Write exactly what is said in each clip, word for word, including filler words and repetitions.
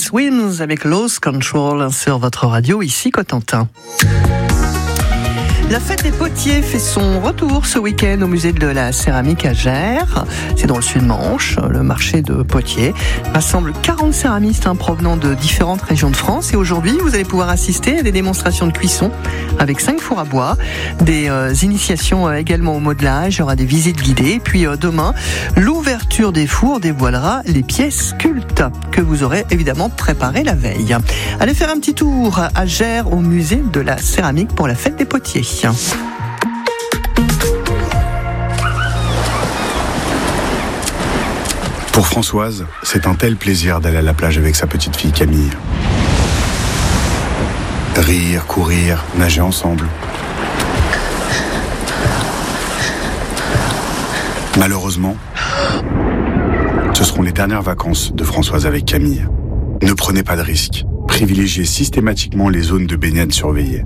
Swims avec Lost Control sur votre radio, ici Cotentin. La fête des potiers fait son retour ce week-end au musée de la céramique à Gers. C'est dans le Sud-Manche. Le marché de Poitiers rassemble quarante céramistes hein, provenant de différentes régions de France. Et aujourd'hui, vous allez pouvoir assister à des démonstrations de cuisson avec cinq fours à bois, des euh, initiations euh, également au modelage. Il y aura des visites guidées. Et puis euh, demain, l'ouverture des fours dévoilera les pièces cultes que vous aurez évidemment préparées la veille. Allez faire un petit tour à Gers au musée de la céramique pour la fête des potiers. Pour Françoise, c'est un tel plaisir d'aller à la plage avec sa petite fille Camille. Rire, courir, nager ensemble. Malheureusement, ce seront les dernières vacances de Françoise avec Camille. Ne prenez pas de risques. Privilégiez systématiquement les zones de baignade surveillées.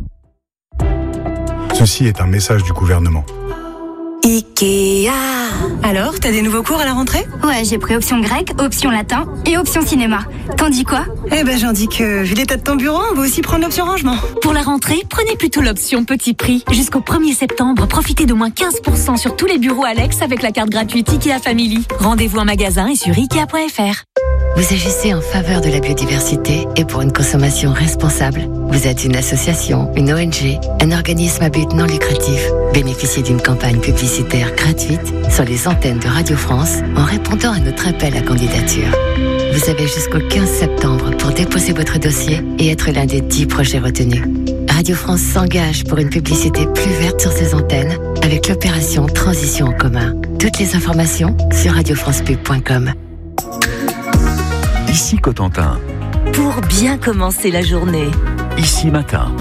Ceci est un message du gouvernement. Ikea. Alors, t'as des nouveaux cours à la rentrée ? Ouais, j'ai pris option grec, option latin et option cinéma. T'en dis quoi ? Eh ben, j'en dis que, vu l'état de ton bureau, on va aussi prendre l'option rangement. Pour la rentrée, prenez plutôt l'option petit prix. Jusqu'au premier septembre, profitez d'au moins quinze pour cent sur tous les bureaux Alex avec la carte gratuite Ikea Family. Rendez-vous en magasin et sur ikea point f r. Vous agissez en faveur de la biodiversité et pour une consommation responsable. Vous êtes une association, une O N G, un organisme à but non lucratif. Bénéficiez d'une campagne publicitaire gratuite sur les antennes de Radio France en répondant à notre appel à candidature. Vous avez jusqu'au quinze septembre pour déposer votre dossier et être l'un des dix projets retenus. Radio France s'engage pour une publicité plus verte sur ses antennes avec l'opération Transition en commun. Toutes les informations sur radio france pub point com. Ici Cotentin. Pour bien commencer la journée. Ici Matin.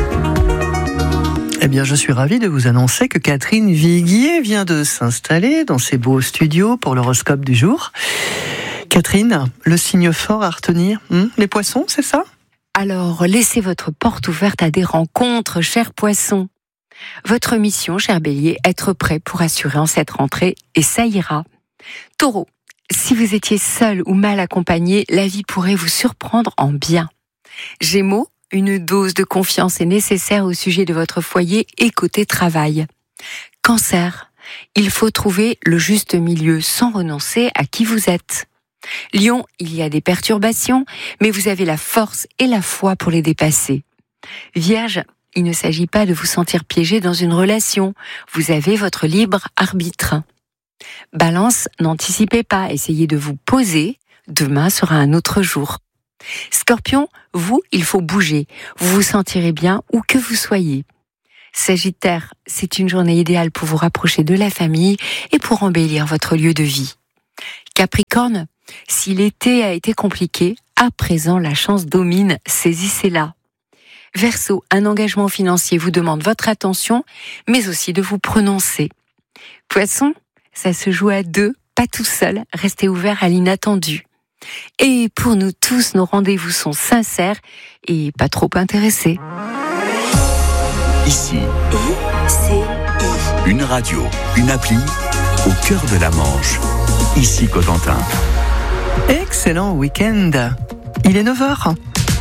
Eh bien, je suis ravi de vous annoncer que Catherine Viguier vient de s'installer dans ses beaux studios pour l'horoscope du jour. Catherine, le signe fort à retenir, hmm, les poissons, c'est ça ? Alors, laissez votre porte ouverte à des rencontres, chers poissons. Votre mission, cher bélier, être prêt pour assurer en cette rentrée, et ça ira. Taureau, si vous étiez seul ou mal accompagné, la vie pourrait vous surprendre en bien. Gémeaux, une dose de confiance est nécessaire au sujet de votre foyer et côté travail. Cancer, il faut trouver le juste milieu sans renoncer à qui vous êtes. Lion, il y a des perturbations, mais vous avez la force et la foi pour les dépasser. Vierge, il ne s'agit pas de vous sentir piégé dans une relation, vous avez votre libre arbitre. Balance, n'anticipez pas, essayez de vous poser, demain sera un autre jour. Scorpion, vous, il faut bouger, vous vous sentirez bien où que vous soyez. Sagittaire, c'est une journée idéale pour vous rapprocher de la famille et pour embellir votre lieu de vie. Capricorne, si l'été a été compliqué, à présent la chance domine, saisissez-la. Verseau, un engagement financier vous demande votre attention, mais aussi de vous prononcer. Poisson, ça se joue à deux, pas tout seul, restez ouvert à l'inattendu. Et pour nous tous, nos rendez-vous sont sincères et pas trop intéressés. Ici, I, C, I. une radio, une appli, au cœur de la Manche. Ici Cotentin. Excellent week-end. Il est neuf heures.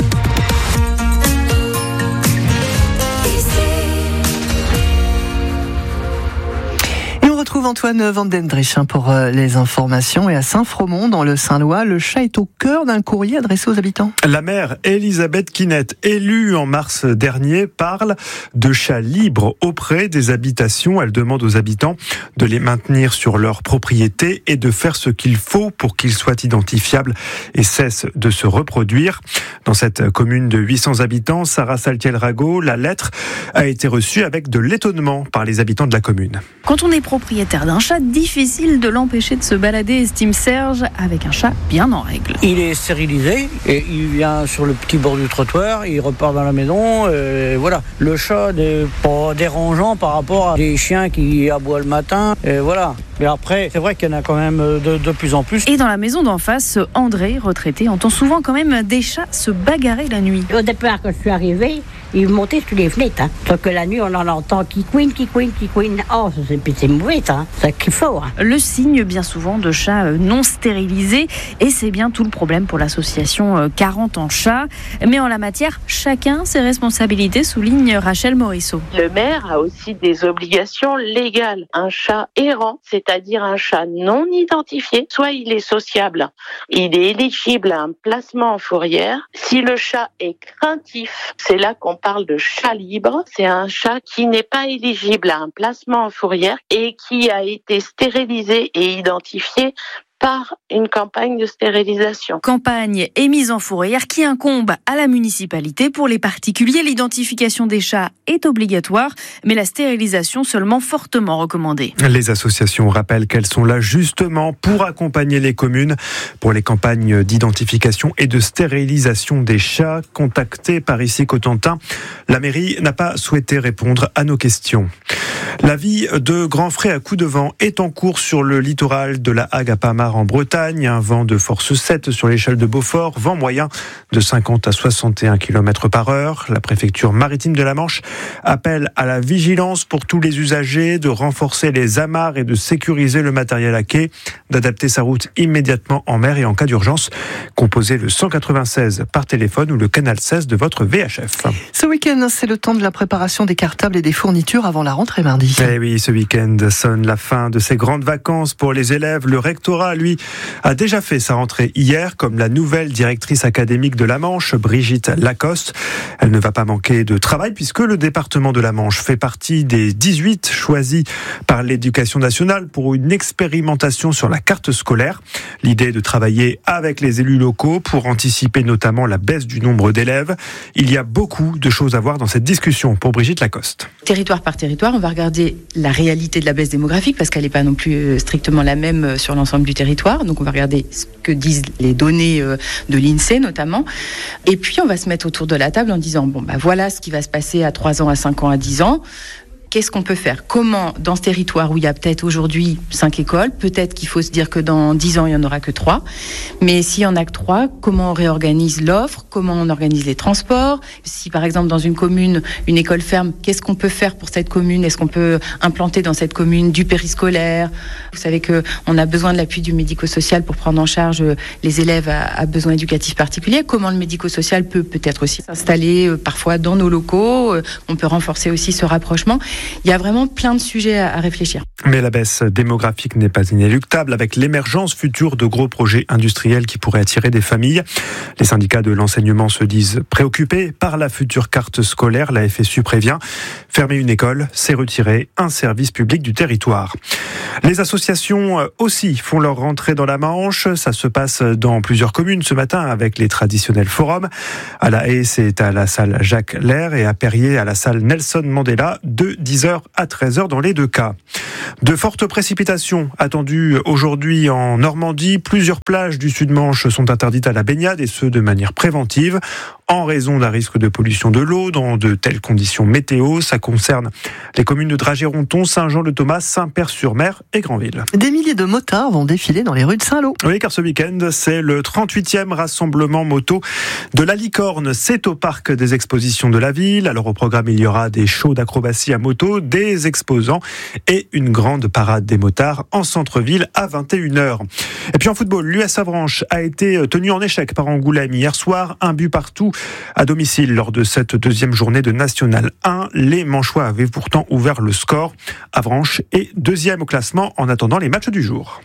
Retrouve Antoine Vandendrich pour les informations. Et à Saint-Fromond, dans le Saint-Lois, le chat est au cœur d'un courrier adressé aux habitants. La maire Elisabeth Kinette, élue en mars dernier, parle de chats libres auprès des habitations. Elle demande aux habitants de les maintenir sur leur propriété et de faire ce qu'il faut pour qu'ils soient identifiables et cessent de se reproduire. Dans cette commune de huit cents habitants, Sarah Saltiel-Rago, la lettre a été reçue avec de l'étonnement par les habitants de la commune. Quand on est propriétaire d'un chat, difficile de l'empêcher de se balader, estime Serge, avec un chat bien en règle. Il est stérilisé et il vient sur le petit bord du trottoir, il repart dans la maison, et voilà. Le chat n'est pas dérangeant par rapport à des chiens qui aboient le matin, et voilà. Mais après, c'est vrai qu'il y en a quand même de, de plus en plus. Et dans la maison d'en face, André, retraité, entend souvent quand même des chats se bagarrer la nuit. Au départ, quand je suis arrivée, ils montaient sur les fenêtres. Hein. Sauf que la nuit, on en entend qui couine, qui couine, qui couine. Oh, c'est, c'est mauvais ça. ça, c'est qu'il faut. Hein. Le signe bien souvent de chats non stérilisés, et c'est bien tout le problème pour l'association quarante ans chats. Mais en la matière, chacun ses responsabilités, souligne Rachel Morisseau. Le maire a aussi des obligations légales. Un chat errant, c'est-à-dire un chat non identifié, soit il est sociable, il est éligible à un placement en fourrière. Si le chat est craintif, c'est là qu'on parle de chat libre. C'est un chat qui n'est pas éligible à un placement en fourrière et qui a été stérilisé et identifié par une campagne de stérilisation. Campagne et mise en fourrière qui incombe à la municipalité. Pour les particuliers, l'identification des chats est obligatoire, mais la stérilisation seulement fortement recommandée. Les associations rappellent qu'elles sont là justement pour accompagner les communes pour les campagnes d'identification et de stérilisation des chats. Contactés par ici Cotentin, la mairie n'a pas souhaité répondre à nos questions. La vie de Grand Frais à coups de vent est en cours sur le littoral de la Hague à Pamar en Bretagne. Un vent de force sept sur l'échelle de Beaufort, vent moyen de cinquante à soixante et un kilomètres par heure. La préfecture maritime de la Manche appelle à la vigilance pour tous les usagers, de renforcer les amarres et de sécuriser le matériel à quai, d'adapter sa route immédiatement en mer et en cas d'urgence, composez le cent quatre-vingt-seize par téléphone ou le canal seize de votre V H F. Ce week-end, c'est le temps de la préparation des cartables et des fournitures avant la rentrée mardi. Eh oui, ce week-end sonne la fin de ces grandes vacances pour les élèves. Le rectorat, lui, a déjà fait sa rentrée hier, comme la nouvelle directrice académique de la Manche, Brigitte Lacoste. Elle ne va pas manquer de travail puisque le département de la Manche fait partie des dix-huit choisis par l'Éducation nationale pour une expérimentation sur la carte scolaire. L'idée est de travailler avec les élus locaux pour anticiper notamment la baisse du nombre d'élèves. Il y a beaucoup de choses à voir dans cette discussion pour Brigitte Lacoste. Territoire par territoire, on va regarder la réalité de la baisse démographique parce qu'elle n'est pas non plus strictement la même sur l'ensemble du territoire. Donc on va regarder ce que disent les données de l'INSEE notamment. Et puis on va se mettre autour de la table en disant bon bah voilà ce qui va se passer à trois ans, à cinq ans, à dix ans. Qu'est-ce qu'on peut faire ? Comment, dans ce territoire où il y a peut-être aujourd'hui cinq écoles, peut-être qu'il faut se dire que dans dix ans, il n'y en aura que trois. Mais s'il n'y en a que trois, comment on réorganise l'offre ? Comment on organise les transports ? Si, par exemple, dans une commune, une école ferme, qu'est-ce qu'on peut faire pour cette commune ? Est-ce qu'on peut implanter dans cette commune du périscolaire ? Vous savez qu'on a besoin de l'appui du médico-social pour prendre en charge les élèves à, à besoins éducatifs particuliers. Comment le médico-social peut peut-être aussi s'installer euh, parfois dans nos locaux ? euh, On peut renforcer aussi ce rapprochement. Il y a vraiment plein de sujets à réfléchir. Mais la baisse démographique n'est pas inéluctable avec l'émergence future de gros projets industriels qui pourraient attirer des familles. Les syndicats de l'enseignement se disent préoccupés par la future carte scolaire. La F S U prévient, fermer une école, c'est retirer un service public du territoire. Les associations aussi font leur rentrée dans la Manche. Ça se passe dans plusieurs communes ce matin avec les traditionnels forums. À La Haye, c'est à la salle Jacques Lair et à Perrier, à la salle Nelson Mandela, de dix heures à treize heures dans les deux cas. De fortes précipitations attendues aujourd'hui en Normandie. Plusieurs plages du Sud-Manche sont interdites à la baignade et ce de manière préventive en raison d'un risque de pollution de l'eau dans de telles conditions météo. Ça concerne les communes de Dragéronton, Saint-Jean-de-Thomas, Saint-Père-sur-Mer et Granville. Des milliers de motards vont défiler dans les rues de Saint-Lô. Oui, car ce week-end, c'est le trente-huitième rassemblement moto de la Licorne. C'est au parc des expositions de la ville. Alors au programme, il y aura des shows d'acrobatie à moto, des exposants et une grande parade des motards en centre-ville à vingt et une heures. Et puis en football, l'U S Avranches a été tenu en échec par Angoulême hier soir, un but partout à domicile lors de cette deuxième journée de National un. Les Manchois avaient pourtant ouvert le score. Avranches est deuxième au classement en attendant les matchs du jour.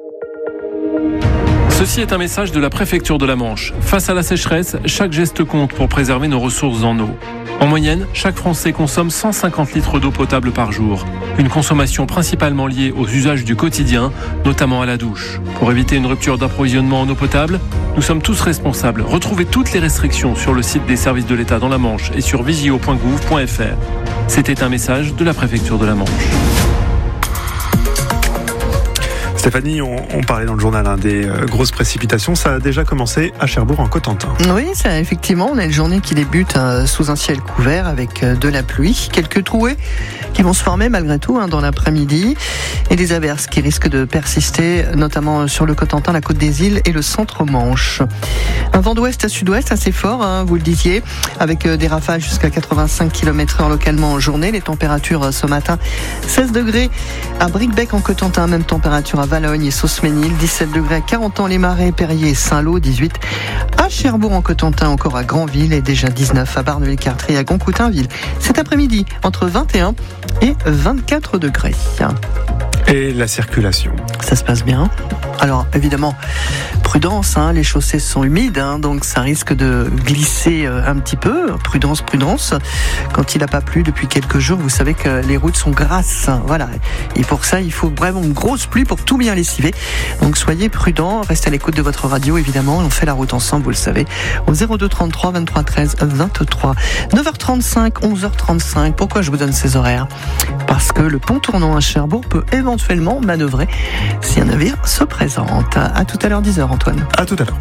Ceci est un message de la préfecture de la Manche. Face à la sécheresse, chaque geste compte pour préserver nos ressources en eau. En moyenne, chaque Français consomme cent cinquante litres d'eau potable par jour. Une consommation principalement liée aux usages du quotidien, notamment à la douche. Pour éviter une rupture d'approvisionnement en eau potable, nous sommes tous responsables. Retrouvez toutes les restrictions sur le site des services de l'État dans la Manche et sur vigio point gouv point f r. C'était un message de la préfecture de la Manche. Stéphanie, on, on parlait dans le journal hein, des euh, grosses précipitations. Ça a déjà commencé à Cherbourg en Cotentin. Oui, ça, effectivement, on a une journée qui débute euh, sous un ciel couvert avec euh, de la pluie, quelques trouées qui vont se former malgré tout hein, dans l'après-midi et des averses qui risquent de persister, notamment sur le Cotentin, la Côte des Îles et le centre-Manche. Un vent d'ouest à sud-ouest assez fort, hein, vous le disiez, avec euh, des rafales jusqu'à quatre-vingt-cinq kilomètres heure localement en journée. Les températures euh, ce matin, seize degrés à Bricbec en Cotentin, même température à Valognes et Sauce-Ménil, dix-sept degrés à Carentan-les-Marais, Périer et Saint-Lô, dix-huit à Cherbourg en Cotentin, encore à Granville et déjà dix-neuf à Barneville-Cartry et à Goncoutainville. Cet après-midi, entre vingt et un et vingt-quatre degrés. Et la circulation? Ça se passe bien. Alors évidemment, prudence, hein, les chaussées sont humides, hein, donc ça risque de glisser un petit peu. Prudence, prudence. Quand il n'a pas plu depuis quelques jours, vous savez que les routes sont grasses. Voilà. Et pour ça, il faut vraiment une grosse pluie pour tout bien lessiver. Donc soyez prudents, restez à l'écoute de votre radio évidemment. On fait la route ensemble, vous le savez, au zéro deux trente-trois vingt-trois treize vingt-trois. neuf heures trente-cinq, onze heures trente-cinq. Pourquoi je vous donne ces horaires? Parce que le pont tournant à Cherbourg peut éventuellement manœuvrer si un navire se présente. À tout à l'heure, dix heures, Antoine. À tout à l'heure.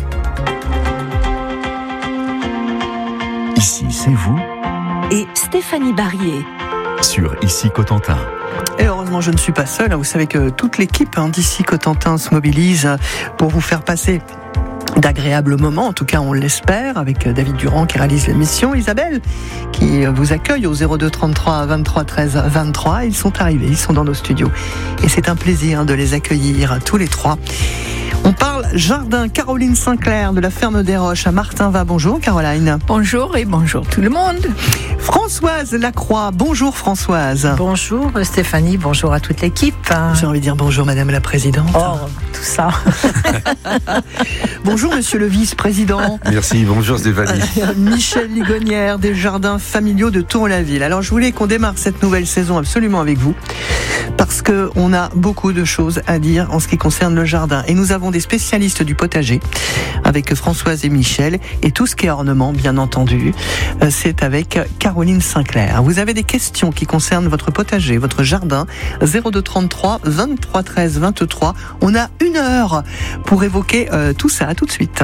Ici, c'est vous. Et Stéphanie Barrier. Sur Ici Cotentin. Et heureusement, je ne suis pas seule. Vous savez que toute l'équipe hein, d'Ici Cotentin se mobilise pour vous faire passer d'agréables moments, en tout cas on l'espère, avec David Durand qui réalise l'émission, Isabelle qui vous accueille au zéro deux trente-trois vingt-trois treize vingt-trois. Ils sont arrivés, ils sont dans nos studios et c'est un plaisir de les accueillir tous les trois. On parle jardin. Caroline Sinclair de la Ferme des Roches à Martinvat. Bonjour Caroline. Bonjour et bonjour tout le monde. Françoise Lacroix. Bonjour Françoise. Bonjour Stéphanie, bonjour à toute l'équipe. J'ai envie de dire bonjour Madame la Présidente. Oh, tout ça. Bonjour Monsieur le Vice-président. Merci, bonjour Stéphanie. Michel Ligonière des Jardins Familiaux de Tour-la-Ville. Alors je voulais qu'on démarre cette nouvelle saison absolument avec vous parce qu'on a beaucoup de choses à dire en ce qui concerne le jardin. Et nous avons des spécialistes du potager avec Françoise et Michel et tout ce qui est ornement, bien entendu. C'est avec Caroline Sinclair. Vous avez des questions qui concernent votre potager, votre jardin, zéro deux trente-trois vingt-trois treize vingt-trois. On a une heure pour évoquer euh, tout ça. À tout de suite.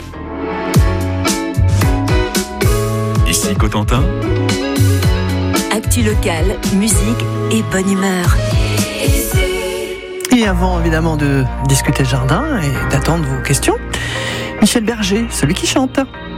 Ici Cotentin. Actu locale, musique et bonne humeur. Et avant évidemment de discuter jardin et d'attendre vos questions, Michel Berger, celui qui chante.